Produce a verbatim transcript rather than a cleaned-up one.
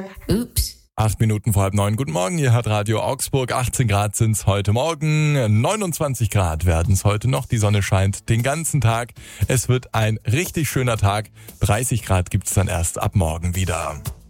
Ups. Acht Minuten vor halb neun. Guten Morgen, hier hat Radio Augsburg. achtzehn Grad sind's heute Morgen. neunundzwanzig Grad werden's heute noch. Die Sonne scheint den ganzen Tag. Es wird ein richtig schöner Tag. dreißig Grad gibt's dann erst ab morgen wieder.